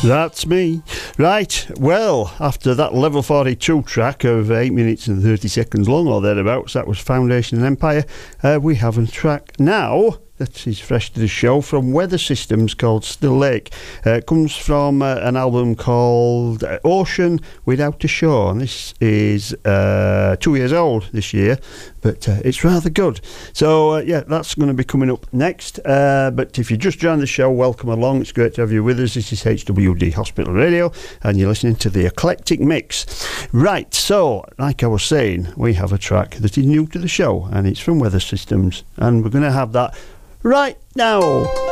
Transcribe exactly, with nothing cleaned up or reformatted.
That's me. Right, well, after that level forty-two track of eight minutes and thirty seconds long or thereabouts, that was Foundation and Empire, uh, we have a track now that is fresh to the show from Weather Systems called Still Lake. Uh, it comes from uh, an album called uh, Ocean Without a Shore, and this is uh, two years old this year, but uh, it's rather good. So uh, yeah, that's going to be coming up next, uh, but if you just joined the show, welcome along. It's great to have you with us. This is H W D Hospital Radio and you're listening to the Eclectic Mix. Right, so like I was saying, we have a track that is new to the show and it's from Weather Systems, and we're going to have that right now.